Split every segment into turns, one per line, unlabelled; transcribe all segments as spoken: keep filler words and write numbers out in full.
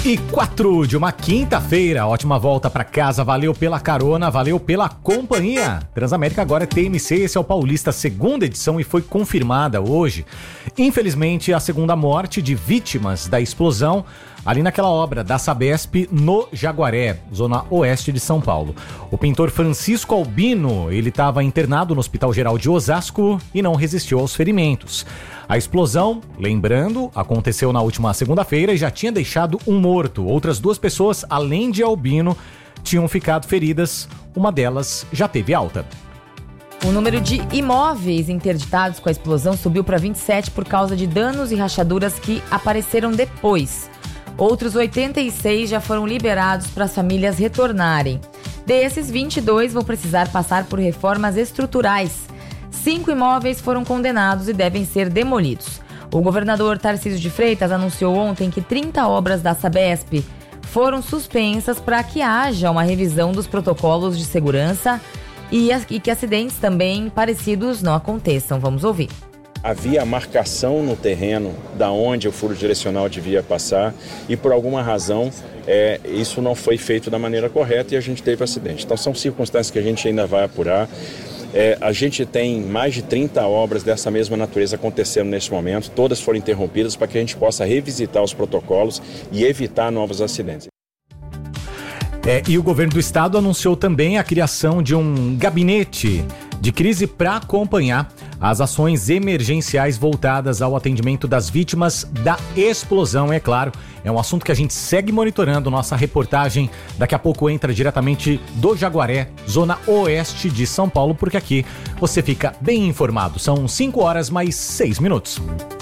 E quatro de uma quinta-feira, ótima volta pra casa, valeu pela carona, valeu pela companhia. Transamérica agora é T M C, esse é o Paulista, segunda edição, e foi confirmada hoje, infelizmente, a segunda morte de vítimas da explosão ali naquela obra da Sabesp no Jaguaré, zona oeste de São Paulo. O pintor Francisco Albino, ele estava internado no Hospital Geral de Osasco e não resistiu aos ferimentos. A explosão, lembrando, aconteceu na última segunda-feira e já tinha deixado um morto. Outras duas pessoas, além de Albino, tinham ficado feridas. Uma delas já teve alta.
O número de imóveis interditados com a explosão subiu para vinte e sete por causa de danos e rachaduras que apareceram depois. Outros oitenta e seis já foram liberados para as famílias retornarem. Desses, vinte e dois vão precisar passar por reformas estruturais. Cinco imóveis foram condenados e devem ser demolidos. O governador Tarcísio de Freitas anunciou ontem que trinta obras da Sabesp foram suspensas para que haja uma revisão dos protocolos de segurança e, e que acidentes também parecidos não aconteçam. Vamos ouvir.
Havia a marcação no terreno da onde o furo direcional devia passar e por alguma razão é, isso não foi feito da maneira correta e a gente teve acidente. Então são circunstâncias que a gente ainda vai apurar. É, a gente tem mais de trinta obras dessa mesma natureza acontecendo neste momento, todas foram interrompidas para que a gente possa revisitar os protocolos e evitar novos acidentes.
É, e o governo do estado anunciou também a criação de um gabinete de crise para acompanhar as ações emergenciais voltadas ao atendimento das vítimas da explosão. É claro, é um assunto que a gente segue monitorando. Nossa reportagem daqui a pouco entra diretamente do Jaguaré, zona oeste de São Paulo, porque aqui você fica bem informado. São cinco horas mais seis minutos.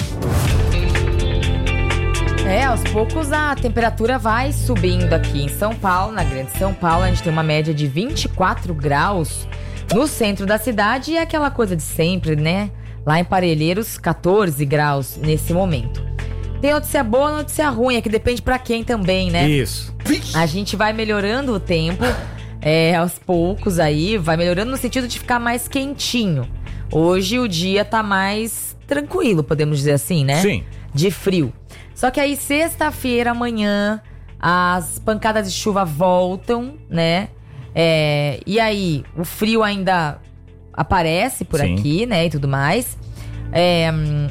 É, aos poucos a temperatura vai subindo aqui em São Paulo, na Grande São Paulo. A gente tem uma média de vinte e quatro graus no centro da cidade e é aquela coisa de sempre, né? Lá em Parelheiros, catorze graus nesse momento. Tem notícia boa, notícia ruim, é que depende pra quem também, né?
Isso.
A gente vai melhorando o tempo, é, aos poucos aí, vai melhorando no sentido de ficar mais quentinho. Hoje o dia tá mais tranquilo, podemos dizer assim, né?
Sim.
De frio. Só que aí, sexta-feira, amanhã, as pancadas de chuva voltam, né? É, e aí, o frio ainda aparece por
Sim.
aqui, né? E tudo mais. É,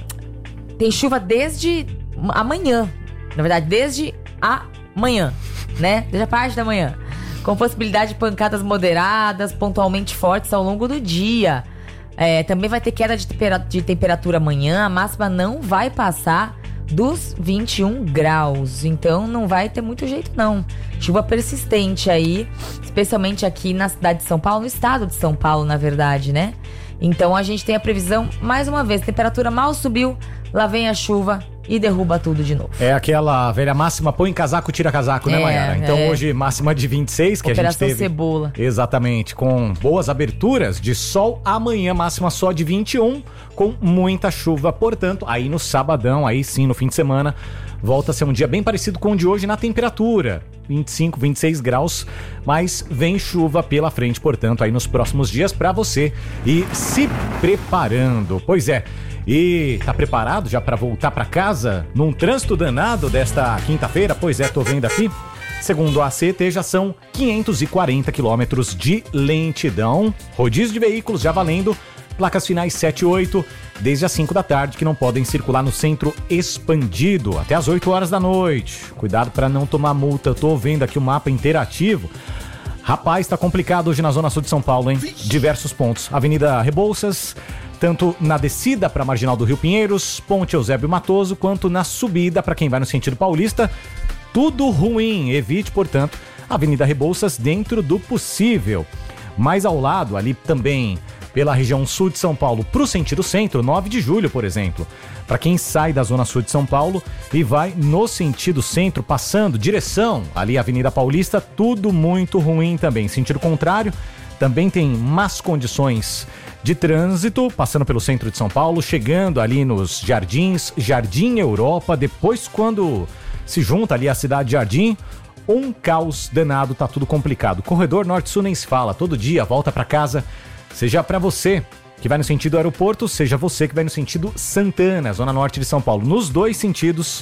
tem chuva desde amanhã. Na verdade, desde amanhã, né? Desde a parte da manhã. Com possibilidade de pancadas moderadas, pontualmente fortes ao longo do dia. É, também vai ter queda de, tempera- de temperatura amanhã. A máxima não vai passar dos vinte e um graus, então não vai ter muito jeito não. Chuva persistente aí, especialmente aqui na cidade de São Paulo, no estado de São Paulo, na verdade, né? Então a gente tem a previsão, mais uma vez, temperatura mal subiu, lá vem a chuva e derruba tudo de novo.
É aquela velha máxima, põe casaco, tira casaco, né,
É,
Mayara? Então
é.
hoje máxima de vinte e seis, que
Operação
a gente teve.
Cebola.
Exatamente, com boas aberturas de sol. Amanhã máxima só de vinte e um, com muita chuva. Portanto, aí no sabadão, aí sim, no fim de semana, volta a ser um dia bem parecido com o de hoje na temperatura. vinte e cinco, vinte e seis graus, mas vem chuva pela frente, portanto, aí nos próximos dias para você ir se preparando. Pois é. E tá preparado já para voltar para casa num trânsito danado desta quinta-feira? Pois é, tô vendo aqui. Segundo a C E T, já são quinhentos e quarenta quilômetros de lentidão. Rodízio de veículos já valendo. Placas finais sete e oito, desde as cinco da tarde, que não podem circular no centro expandido até as oito horas da noite. Cuidado para não tomar multa. Eu tô vendo aqui o mapa interativo. Rapaz, tá complicado hoje na zona sul de São Paulo, hein? Diversos pontos. Avenida Rebouças, tanto na descida para a Marginal do Rio Pinheiros, Ponte Eusébio Matoso, quanto na subida para quem vai no sentido paulista. Tudo ruim. Evite, portanto, a Avenida Rebouças dentro do possível. Mais ao lado, ali também pela região sul de São Paulo, para o sentido centro, nove de julho, por exemplo. Para quem sai da zona sul de São Paulo e vai no sentido centro, passando direção ali Avenida Paulista, tudo muito ruim também. Sentido contrário, também tem más condições de trânsito, passando pelo centro de São Paulo, chegando ali nos Jardins, Jardim Europa, depois quando se junta ali a Cidade Jardim, um caos danado, tá tudo complicado. Corredor Norte-Sul nem se fala, todo dia, volta para casa, seja para você que vai no sentido aeroporto, seja você que vai no sentido Santana, zona norte de São Paulo. Nos dois sentidos,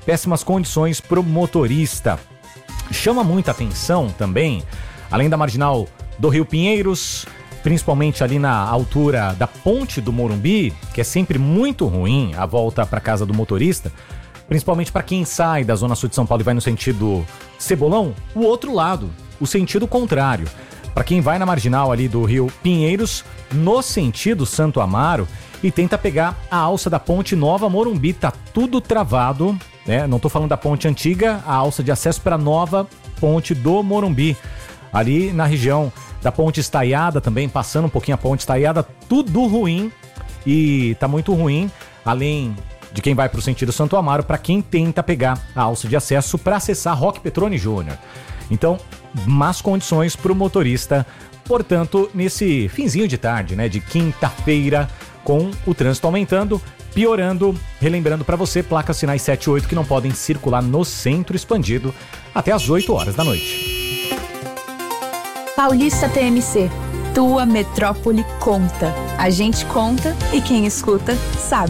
péssimas condições pro motorista. Chama muita atenção também, além da marginal do Rio Pinheiros, principalmente ali na altura da Ponte do Morumbi, que é sempre muito ruim a volta para casa do motorista, principalmente para quem sai da Zona Sul de São Paulo e vai no sentido Cebolão, o outro lado, o sentido contrário. Para quem vai na marginal ali do Rio Pinheiros, no sentido Santo Amaro, e tenta pegar a alça da Ponte Nova Morumbi, tá tudo travado, né? Não tô falando da ponte antiga, a alça de acesso para a nova Ponte do Morumbi, ali na região da Ponte Estaiada também, passando um pouquinho a Ponte Estaiada, tudo ruim, e tá muito ruim, além de quem vai para o sentido Santo Amaro, para quem tenta pegar a alça de acesso para acessar Roque Petroni Júnior. Então, más condições para o motorista, portanto, nesse finzinho de tarde, né, de quinta-feira, com o trânsito aumentando, piorando, relembrando para você, placas sinais sete e oito que não podem circular no centro expandido até às oito horas da noite.
Paulista T M C, tua metrópole conta. A gente conta e quem escuta sabe.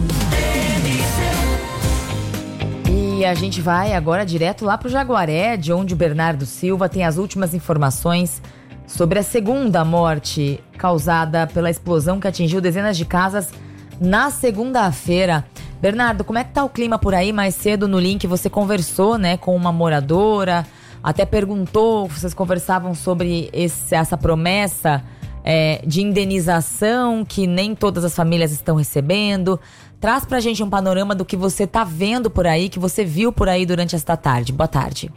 E a gente vai agora direto lá pro Jaguaré, de onde o Bernardo Silva tem as últimas informações sobre a segunda morte causada pela explosão que atingiu dezenas de casas na segunda-feira. Bernardo, como é que tá o clima por aí? Mais cedo no link você conversou, né, com uma moradora, até perguntou, vocês conversavam sobre esse, essa promessa é, de indenização que nem todas as famílias estão recebendo. Traz pra gente um panorama do que você tá vendo por aí, que você viu por aí durante esta tarde. Boa tarde.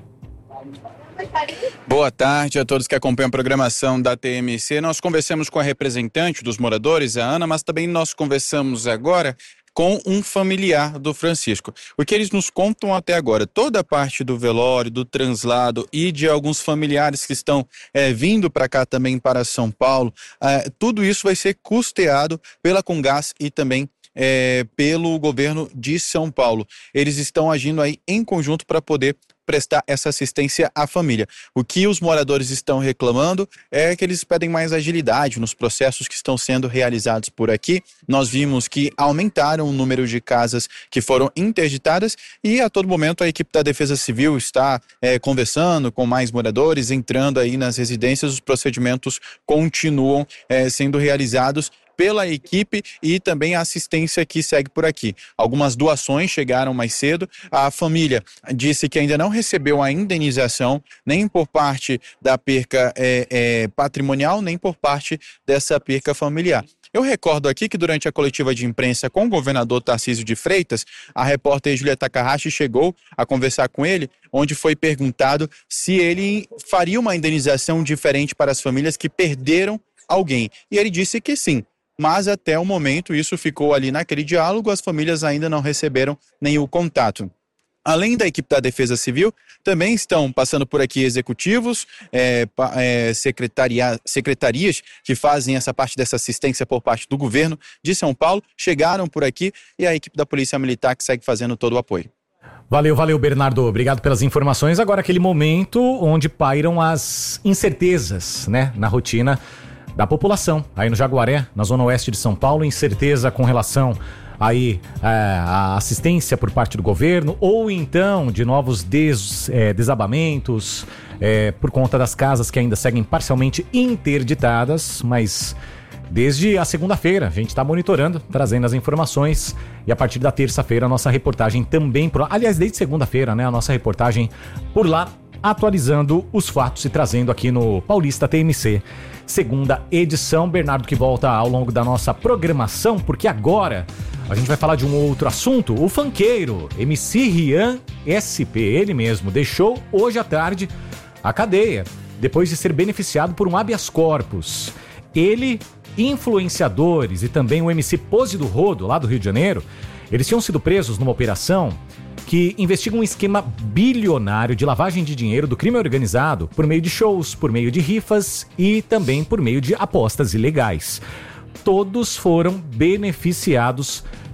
Boa tarde a todos que acompanham a programação da T M C. Nós conversamos com a representante dos moradores, a Ana, mas também nós conversamos agora com um familiar do Francisco. O que eles nos contam até agora, toda a parte do velório, do translado e de alguns familiares que estão é, vindo para cá também para São Paulo, é, tudo isso vai ser custeado pela Comgás e também é, pelo governo de São Paulo. Eles estão agindo aí em conjunto para poder prestar essa assistência à família. O que os moradores estão reclamando é que eles pedem mais agilidade nos processos que estão sendo realizados por aqui. Nós vimos que aumentaram o número de casas que foram interditadas e a todo momento a equipe da Defesa Civil está é, conversando com mais moradores, entrando aí nas residências. Os procedimentos continuam é, sendo realizados pela equipe e também a assistência que segue por aqui. Algumas doações chegaram mais cedo. A família disse que ainda não recebeu a indenização, nem por parte da perca é, é, patrimonial, nem por parte dessa perca familiar. Eu recordo aqui que durante a coletiva de imprensa com o governador Tarcísio de Freitas, a repórter Júlia Takahashi chegou a conversar com ele, onde foi perguntado se ele faria uma indenização diferente para as famílias que perderam alguém. E ele disse que sim. Mas até o momento isso ficou ali naquele diálogo, as famílias ainda não receberam nenhum contato. Além da equipe da Defesa Civil, também estão passando por aqui executivos, é, é, secretaria, secretarias que fazem essa parte dessa assistência por parte do governo de São Paulo, chegaram por aqui e a equipe da Polícia Militar que segue fazendo todo o apoio.
Valeu, valeu, Bernardo. Obrigado pelas informações. Agora aquele momento onde pairam as incertezas, né, na rotina da população, aí no Jaguaré, na zona oeste de São Paulo, incerteza com relação aí é, a assistência por parte do governo, ou então de novos des, é, desabamentos é, por conta das casas que ainda seguem parcialmente interditadas, mas desde a segunda-feira a gente está monitorando, trazendo as informações, e a partir da terça-feira a nossa reportagem também, por, aliás, desde segunda-feira, né, a nossa reportagem por lá, atualizando os fatos e trazendo aqui no Paulista T M C. Segunda edição, Bernardo que volta ao longo da nossa programação, porque agora a gente vai falar de um outro assunto. O funkeiro M C Rian S P, ele mesmo, deixou hoje à tarde a cadeia, depois de ser beneficiado por um habeas corpus. Ele, influenciadores e também o M C Pose do Rodo, lá do Rio de Janeiro, eles tinham sido presos numa operação que investiga um esquema bilionário de lavagem de dinheiro do crime organizado por meio de shows, por meio de rifas e também por meio de apostas ilegais. Todos foram beneficiados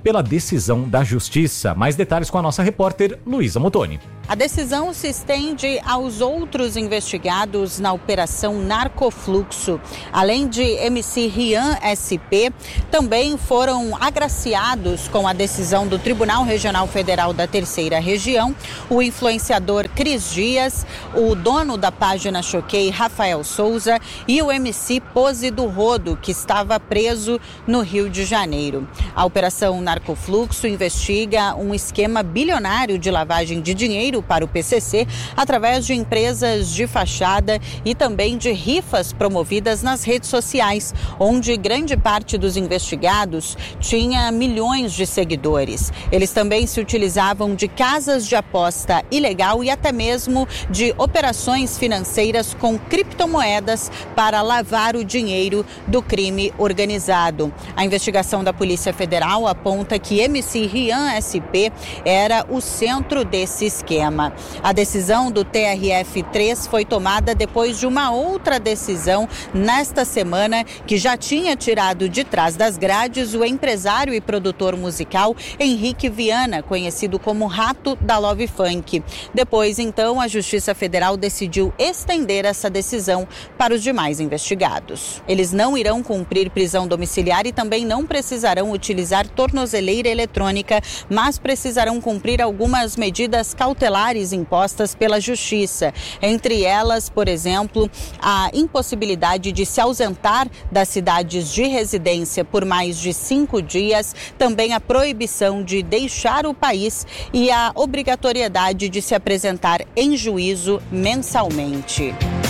pela decisão da Justiça. Mais detalhes com a nossa repórter Luísa Motoni.
A decisão se estende aos outros investigados na Operação Narcofluxo. Além de M C Rian S P, também foram agraciados com a decisão do Tribunal Regional Federal da Terceira Região o influenciador Cris Dias, o dono da página Choquei, Rafael Souza, e o M C Pose do Rodo, que estava preso no Rio de Janeiro. A Operação Narcofluxo investiga um esquema bilionário de lavagem de dinheiro para o P C C através de empresas de fachada e também de rifas promovidas nas redes sociais, onde grande parte dos investigados tinha milhões de seguidores. Eles também se utilizavam de casas de aposta ilegal e até mesmo de operações financeiras com criptomoedas para lavar o dinheiro do crime organizado. A investigação da Polícia Federal aponta que M C Rian S P era o centro desse esquema. A decisão do T R F três foi tomada depois de uma outra decisão nesta semana que já tinha tirado de trás das grades o empresário e produtor musical Henrique Viana, conhecido como Rato da Love Funk. Depois, então, a Justiça Federal decidiu estender essa decisão para os demais investigados. Eles não irão cumprir prisão domiciliar e também não precisarão utilizar tornozeleira eletrônica, mas precisarão cumprir algumas medidas cautelares impostas pela Justiça. Entre elas, por exemplo, a impossibilidade de se ausentar das cidades de residência por mais de cinco dias, também a proibição de deixar o país e a obrigatoriedade de se apresentar em juízo mensalmente.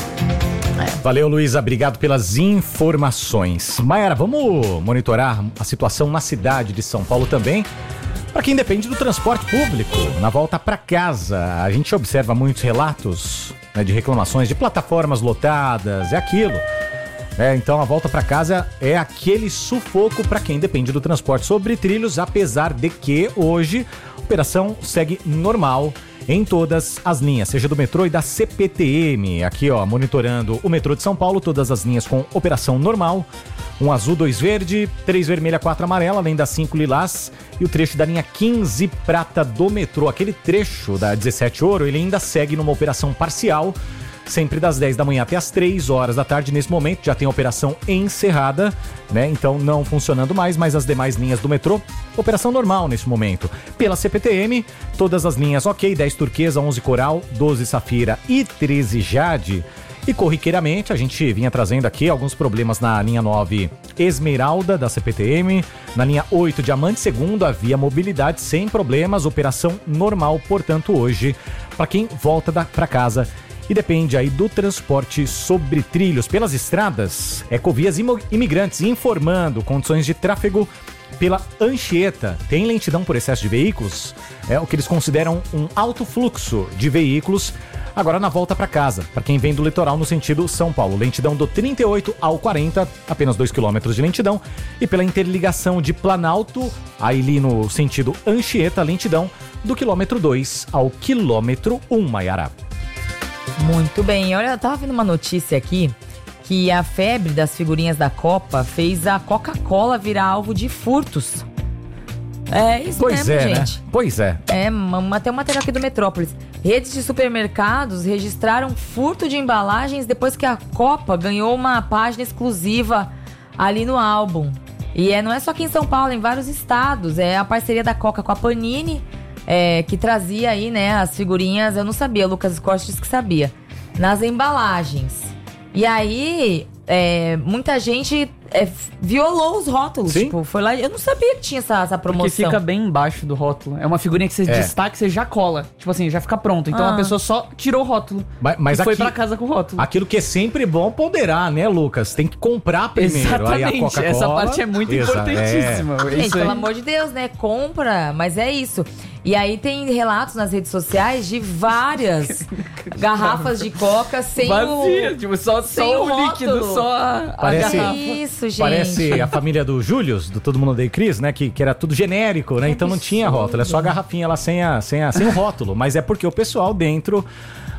Valeu, Luísa. Obrigado pelas informações. Mayara, vamos monitorar a situação na cidade de São Paulo também. Para quem depende do transporte público, na volta para casa, a gente observa muitos relatos, né, de reclamações de plataformas lotadas, é aquilo. É, então a volta para casa é aquele sufoco para quem depende do transporte sobre trilhos, apesar de que hoje a operação segue normal em todas as linhas, seja do metrô e da C P T M. Aqui, ó, monitorando o metrô de São Paulo, todas as linhas com operação normal. Um azul, dois verde, três vermelha, quatro amarela, além das cinco lilás. E o trecho da linha quinze prata do metrô, aquele trecho da dezessete ouro, ele ainda segue numa operação parcial, sempre das dez da manhã até as três horas da tarde. Nesse momento já tem a operação encerrada, né? Então não funcionando mais, mas as demais linhas do metrô, operação normal nesse momento. Pela C P T M, todas as linhas ok, dez turquesa, onze coral, doze safira e treze jade. E corriqueiramente a gente vinha trazendo aqui alguns problemas na linha nove Esmeralda da C P T M, na linha oito Diamante Segundo havia mobilidade sem problemas, operação normal, portanto hoje para quem volta para casa e depende aí do transporte sobre trilhos pelas estradas, Ecovias Imigrantes informando condições de tráfego pela Anchieta. Tem lentidão por excesso de veículos, é o que eles consideram um alto fluxo de veículos agora na volta para casa, para quem vem do litoral no sentido São Paulo. Lentidão do trinta e oito ao quarenta, apenas dois quilômetros de lentidão. E pela interligação de Planalto, aí ali no sentido Anchieta, lentidão do quilômetro dois ao quilômetro um, Mayara.
Muito bem, olha, eu tava vendo uma notícia aqui que a febre das figurinhas da Copa fez a Coca-Cola virar alvo de furtos. É isso
pois
mesmo,
é,
gente.
Né? Pois é.
É, uma, até uma matéria aqui do Metrópolis. Redes de supermercados registraram furto de embalagens depois que a Copa ganhou uma página exclusiva ali no álbum. E é, não é só aqui em São Paulo, em vários estados. É a parceria da Coca com a Panini, é, que trazia aí, né, as figurinhas. Eu não sabia, o Lucas Costa disse que sabia. Nas embalagens. E aí, é, muita gente é, violou os rótulos.
Sim.
Tipo, foi lá. Eu não sabia que tinha essa, essa promoção.
Porque fica bem embaixo do rótulo. É uma figurinha que você
É.
destaca e você já cola. Tipo assim, já fica pronto. Então
Ah.
a pessoa só tirou o rótulo.
Mas, mas
e foi
aqui-
pra casa com o rótulo.
Aquilo que é sempre bom ponderar, né, Lucas? Tem que comprar primeiro. Aí a
Exatamente.
Coca-Cola,
Essa parte é muito
Exa-
importantíssima.
Gente,
Isso
pelo
aí.
amor de Deus, né? Compra, mas é isso. E aí tem relatos nas redes sociais de várias garrafas de coca sem
Vazia,
o...
tipo, só,
sem
só
o
o líquido,
rótulo.
só a, a
Parece-
garrafa.
Isso, gente.
Parece a família do Július, do Todo Mundo Odeia o Chris, né? Que, que era tudo genérico, né? Então não tinha rótulo, é só a garrafinha lá sem, a, sem, a, sem o rótulo. Mas é porque o pessoal dentro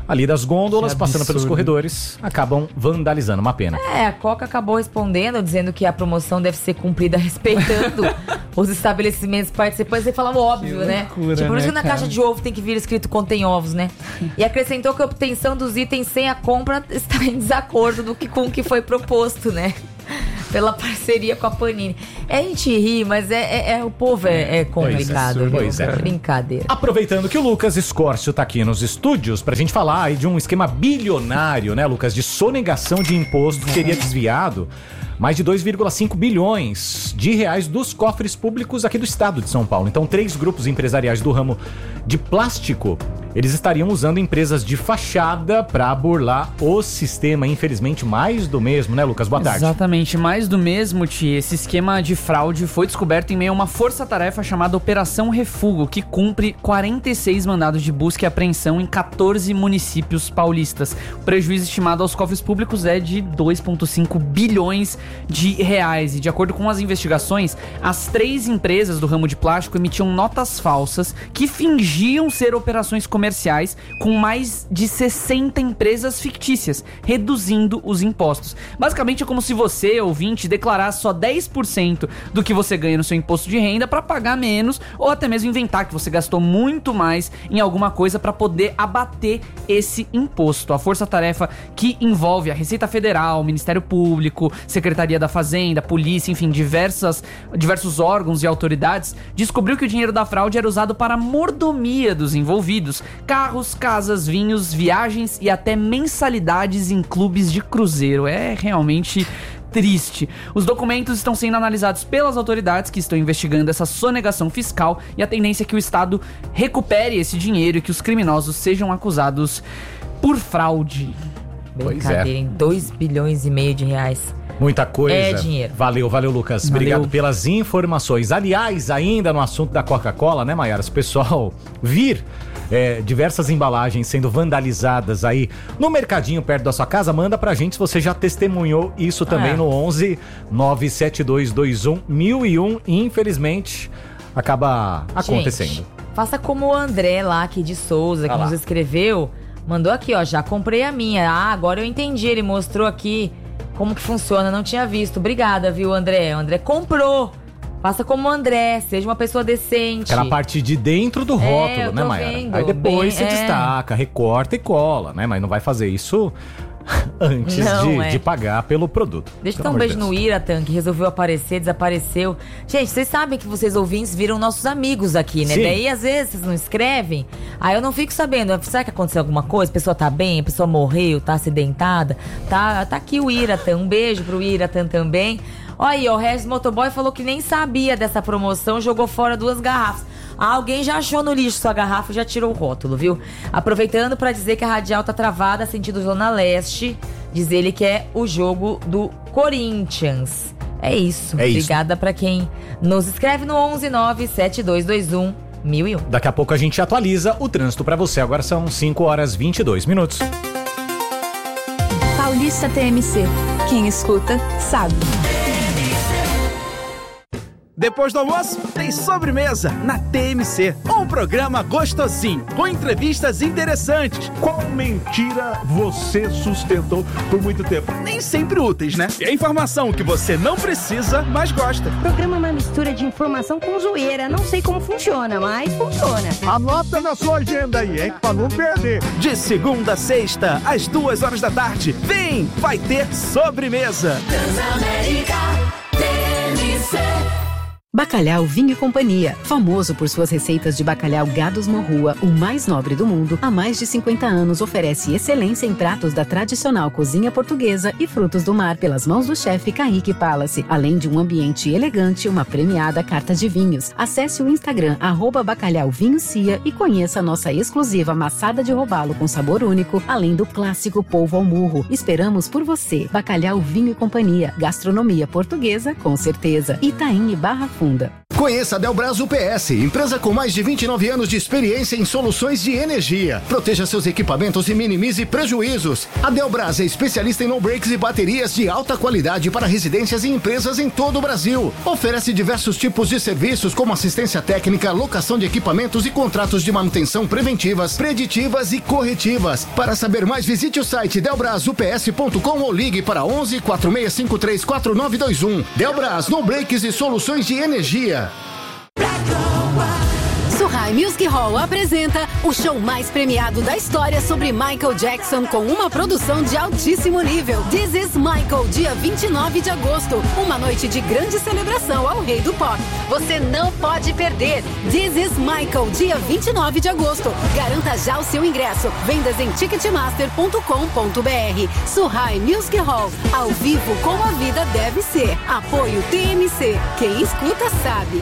ali das gôndolas,
Que
passando pelos
absurdo.
corredores, acabam vandalizando. Uma pena.
É, a Coca acabou respondendo, dizendo que a promoção deve ser cumprida respeitando os estabelecimentos participantes. Você falava óbvio,
Que
né?
loucura,
Tipo, por isso
né,
que na
cara?
caixa de ovo tem que vir escrito contém ovos, né? E acrescentou que a obtenção dos itens sem a compra está em desacordo do que, com o que foi proposto, né? Pela parceria com a Panini. É, a gente ri, mas é, é- é- o povo é, é complicado, viu?
Pois é.
Brincadeira.
Aproveitando que o Lucas Escórcio tá aqui nos estúdios pra gente falar aí de um esquema bilionário, né, Lucas, de sonegação de imposto que teria desviado mais de dois vírgula cinco bilhões de reais dos cofres públicos aqui do estado de São Paulo. Então, três grupos empresariais do ramo de plástico, eles estariam usando empresas de fachada pra burlar o sistema. Infelizmente, mais do mesmo, né, Lucas? Boa tarde.
Exatamente, mais do mesmo, Ti. Esse esquema de fraude foi descoberto em meio a uma força-tarefa chamada Operação Refúgio, que cumpre quarenta e seis mandados de busca e apreensão em quatorze municípios paulistas. O prejuízo estimado aos cofres públicos é de dois vírgula cinco bilhões de reais. E de acordo com as investigações, as três empresas do ramo de plástico emitiam notas falsas que fingiam ser operações comerciais com mais de sessenta empresas fictícias, reduzindo os impostos. Basicamente é como se você, ouvinte, declarasse só dez por cento do que você ganha no seu imposto de renda para pagar menos, ou até mesmo inventar que você gastou muito mais em alguma coisa para poder abater esse imposto. A força-tarefa, que envolve a Receita Federal, o Ministério Público, Secretaria da Fazenda, Polícia, enfim, diversas, diversos órgãos e autoridades, descobriu que o dinheiro da fraude era usado para a mordomia dos envolvidos: carros, casas, vinhos, viagens e até mensalidades em clubes de cruzeiro. É realmente triste. Os documentos estão sendo analisados pelas autoridades que estão investigando essa sonegação fiscal, e a tendência é que o Estado recupere esse dinheiro e que os criminosos sejam acusados por fraude.
Pois
Brincadeira,
é.
em dois bilhões e meio de reais.
Muita coisa.
É dinheiro.
Valeu, valeu, Lucas.
Valeu.
Obrigado pelas informações. Aliás, ainda no assunto da Coca-Cola, né, Maiara? Se o pessoal vir é, diversas embalagens sendo vandalizadas aí no mercadinho perto da sua casa, manda pra gente se você já testemunhou isso também
É.
no onze nove sete dois dois um mil e um. Infelizmente, acaba acontecendo.
Gente, faça como o André lá aqui de Souza, que
Ah lá.
nos escreveu. Mandou aqui, ó, já comprei a minha. Ah, agora eu entendi, ele mostrou aqui como que funciona, não tinha visto. Obrigada, viu, André? O André comprou. Faça como o André, seja uma pessoa decente.
Aquela parte de dentro do
É,
rótulo,
eu
né,
tô
Maiara?
vendo.
Aí depois
Bem,
você
é.
destaca, recorta e cola, né? Mas não vai fazer isso antes
Não,
de,
é.
de pagar pelo produto.
Deixa eu
Pelo
dar um
amor de
beijo
Deus.
no Iratan, que resolveu aparecer, desapareceu. Gente, vocês sabem que vocês ouvintes viram nossos amigos aqui, né?
Sim.
Daí, às vezes, vocês não escrevem. Aí eu não fico sabendo. Será que aconteceu alguma coisa? A pessoa tá bem? A pessoa morreu? Tá acidentada? Tá, tá aqui o Iratan. Um beijo pro Iratan também. Olha aí, ó, o Regis Motoboy falou que nem sabia dessa promoção, jogou fora duas garrafas. Ah, alguém já achou no lixo sua garrafa e já tirou o rótulo, viu? Aproveitando pra dizer que a radial tá travada sentido Zona Leste. Diz ele que é o jogo do Corinthians. É isso.
É isso.
Obrigada pra quem nos escreve no onze nove sete dois dois um mil e um.
Daqui a pouco a gente atualiza o trânsito pra você. Agora são cinco horas e vinte e dois minutos.
Paulista T M C. Quem escuta, sabe.
Depois do almoço, tem sobremesa na T M C. Um programa gostosinho, com entrevistas interessantes.
Qual mentira você sustentou por muito tempo?
Nem sempre úteis, né? E a informação que você não precisa, mas gosta.
O programa é uma mistura de informação com zoeira. Não sei como funciona, mas funciona.
Anota na sua agenda aí, hein? Pra não perder.
De segunda a sexta, às duas horas da tarde. Vem, vai ter sobremesa.
Bacalhau Vinho e Companhia, famoso por suas receitas de bacalhau Gados Morrua, o mais nobre do mundo, há mais de cinquenta anos oferece excelência em pratos da tradicional cozinha portuguesa e frutos do mar pelas mãos do chefe Kaique Palace, além de um ambiente elegante e uma premiada carta de vinhos. Acesse o Instagram arroba Bacalhau Vinho Cia e conheça a nossa exclusiva maçada de robalo com sabor único, além do clássico polvo ao murro. Esperamos por você. Bacalhau Vinho e Companhia, gastronomia portuguesa com certeza. Itaim e Barra Funda.
Conheça a Delbras U P S, empresa com mais de vinte e nove anos de experiência em soluções de energia. Proteja seus equipamentos e minimize prejuízos. A Delbras é especialista em no-breaks e baterias de alta qualidade para residências e empresas em todo o Brasil. Oferece diversos tipos de serviços como assistência técnica, locação de equipamentos e contratos de manutenção preventivas, preditivas e corretivas. Para saber mais, visite o site delbras u p s ponto com ou ligue para onze, quatro seis cinco três, quatro nove dois um. Delbras, no-breaks e soluções de energia.
Surrai Music Hall apresenta o show mais premiado da história sobre Michael Jackson com uma produção de altíssimo nível. This is Michael, dia vinte e nove de agosto. Uma noite de grande celebração ao rei do pop. Você não pode perder. This is Michael, dia vinte e nove de agosto. Garanta já o seu ingresso. Vendas em ticketmaster ponto com ponto b r. Surrai Music Hall, ao vivo como a vida deve ser. Apoio T M C. Quem escuta sabe.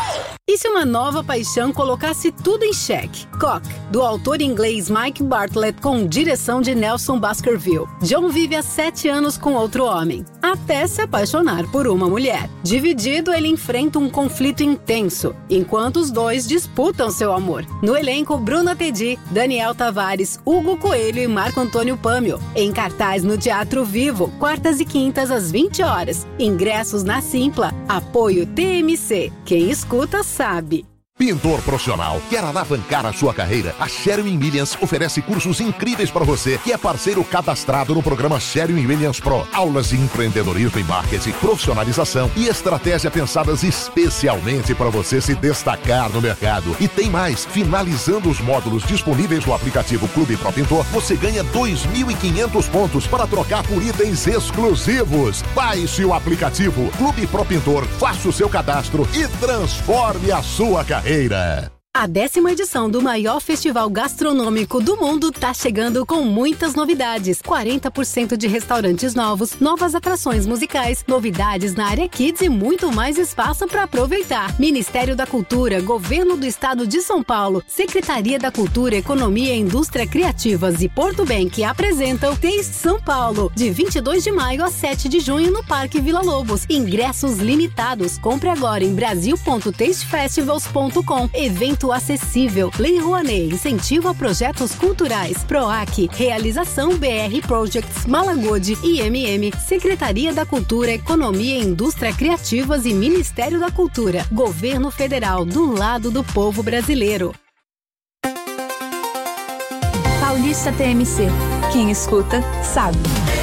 E se uma nova paixão colocasse tudo em xeque? Cock, do autor inglês Mike Bartlett, com direção de Nelson Baskerville. John vive há sete anos com outro homem, até se apaixonar por uma mulher. Dividido, ele enfrenta um conflito intenso, enquanto os dois disputam seu amor. No elenco, Bruna Tedi, Daniel Tavares, Hugo Coelho e Marco Antônio Pâmio. Em cartaz no Teatro Vivo, quartas e quintas às vinte horas. Ingressos na Simpla. Apoio T M C. Quem escuta sabe.
Pintor profissional, quer alavancar a sua carreira? A Sherwin-Williams oferece cursos incríveis para você, que é parceiro cadastrado no programa Sherwin-Williams Pro. Aulas de empreendedorismo e marketing, profissionalização e estratégia pensadas especialmente para você se destacar no mercado. E tem mais, finalizando os módulos disponíveis no aplicativo Clube Pro Pintor, você ganha dois mil e quinhentos pontos para trocar por itens exclusivos. Baixe o aplicativo Clube Pro Pintor, faça o seu cadastro e transforme a sua carreira. A décima edição do maior festival gastronômico do mundo tá chegando com muitas novidades. quarenta por cento de restaurantes novos, novas atrações musicais, novidades na área Kids e muito mais espaço para aproveitar. Ministério da Cultura, Governo do Estado de São Paulo, Secretaria da Cultura, Economia e Indústria Criativas e Porto Bank apresentam Taste São Paulo, de vinte e dois de maio a sete de junho no Parque Vila Lobos. Ingressos limitados. Compre agora em brasil ponto taste festivals ponto com. Evento acessível. Lei Rouanet, incentivo a projetos culturais. PROAC, realização B R Projects, Malagode, I M M, Secretaria da Cultura, Economia e Indústria Criativas e Ministério da Cultura. Governo Federal, do lado do povo brasileiro.
Paulista T M C. Quem escuta, sabe.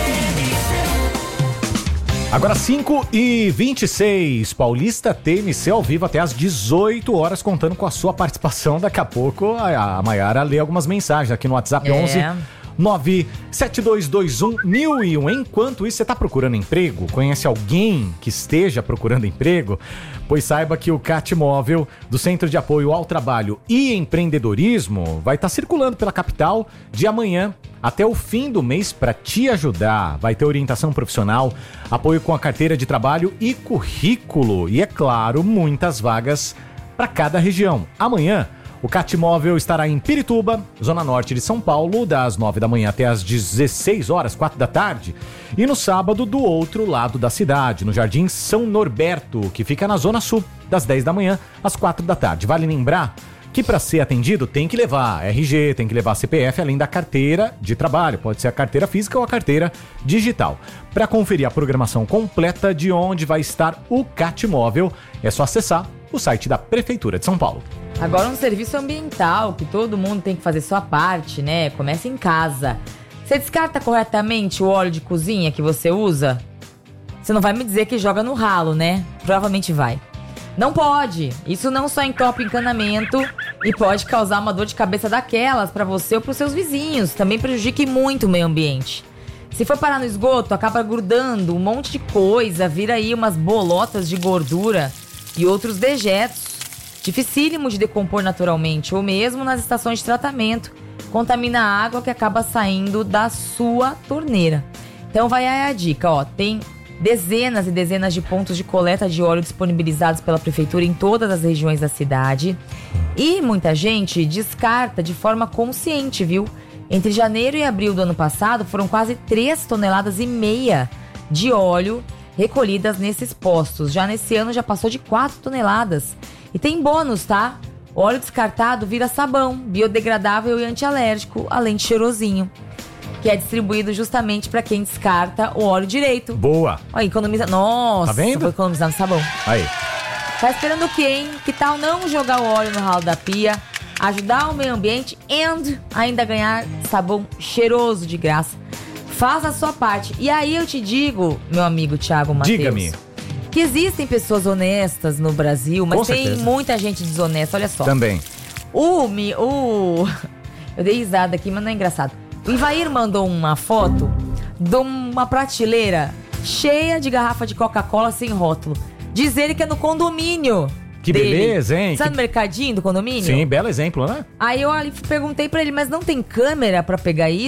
Agora cinco e vinte e seis, Paulista T M C ao vivo até às dezoito horas, contando com a sua participação. Daqui a pouco a, a Mayara lê algumas mensagens aqui no WhatsApp. É. onze nove sete dois dois um mil e um. Enquanto isso, você está procurando emprego? Conhece alguém que esteja procurando emprego? Pois saiba que o CAT Móvel, do Centro de Apoio ao Trabalho e Empreendedorismo, vai estar circulando pela capital de amanhã até o fim do mês para te ajudar. Vai ter orientação profissional, apoio com a carteira de trabalho e currículo. E, é claro, muitas vagas para cada região. Amanhã, o CAT Móvel estará em Pirituba, zona norte de São Paulo, das nove da manhã até as dezesseis horas, quatro da tarde. E no sábado, do outro lado da cidade, no Jardim São Norberto, que fica na zona sul, das dez da manhã às quatro da tarde. Vale lembrar que para ser atendido tem que levar R G, tem que levar C P F, além da carteira de trabalho. Pode ser a carteira física ou a carteira digital. Para conferir a programação completa de onde vai estar o CAT Móvel, é só acessar o site da Prefeitura de São Paulo.
Agora um serviço ambiental, que todo mundo tem que fazer sua parte, né? Começa em casa. Você descarta corretamente o óleo de cozinha que você usa? Você não vai me dizer que joga no ralo, né? Provavelmente vai. Não pode. Isso não só entope encanamento e pode causar uma dor de cabeça daquelas para você ou para os seus vizinhos. Também prejudica muito o meio ambiente. Se for parar no esgoto, acaba grudando um monte de coisa, vira aí umas bolotas de gordura e outros dejetos. Dificílimo de decompor naturalmente, ou mesmo nas estações de tratamento, contamina a água que acaba saindo da sua torneira. Então vai aí a dica, ó, tem dezenas e dezenas de pontos de coleta de óleo disponibilizados pela prefeitura em todas as regiões da cidade. E muita gente descarta de forma consciente, viu? Entre janeiro e abril do ano passado foram quase três toneladas e meia de óleo recolhidas nesses postos. Já nesse ano já passou de quatro toneladas. E tem bônus, tá? O óleo descartado vira sabão, biodegradável e antialérgico, além de cheirosinho. Que é distribuído justamente para quem descarta o óleo direito.
Boa.
Olha, economiza... Nossa,
tá vendo?
vou economizar no sabão.
Aí.
Tá esperando o quê, hein? Que tal não jogar o óleo no ralo da pia, ajudar o meio ambiente e ainda ganhar sabão cheiroso de graça? Faça a sua parte. E aí eu te digo, meu amigo Thiago Matheus,
diga-me,
que existem pessoas honestas no Brasil, mas
Com
tem
certeza.
muita gente desonesta. Olha só.
Também.
O, mi- o... Eu dei risada aqui, mas não é engraçado. O Ivair mandou uma foto de uma prateleira cheia de garrafa de Coca-Cola sem rótulo. Diz ele que é no condomínio.
Que
dele.
beleza, hein?
Sabe
Que-
no mercadinho do condomínio?
Sim, belo exemplo, né?
Aí eu ali perguntei pra ele, mas não tem câmera pra pegar isso?